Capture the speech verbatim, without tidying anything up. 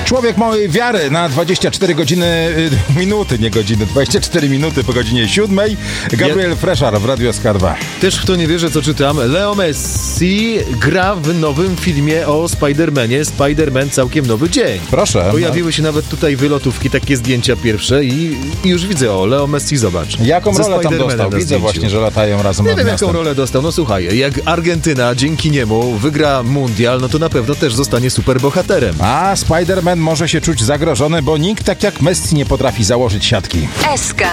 Człowiek małej wiary na dwadzieścia cztery godziny, minuty, nie godziny, dwadzieścia cztery minuty po godzinie siódmej. Gabriel ja... Freszar w Radio S K dwa. Też w to nie wierzę, co czytam. Leo Messi gra w nowym filmie o Spider-Manie. Spider-Man całkiem nowy dzień. Proszę. Pojawiły się nawet tutaj wylotówki, takie zdjęcia pierwsze i, i już widzę, o, Leo Messi, zobacz. Jaką rolę tam dostał? Widzę właśnie, że latają razem Nie nad wiem, miastem. jaką rolę dostał. No słuchaj, jak Argentyna dzięki niemu wygra mundial, no to na pewno też zostanie superbohaterem. A Spider-Man może się czuć zagrożony, bo nikt tak jak Messi nie potrafi założyć siatki. S K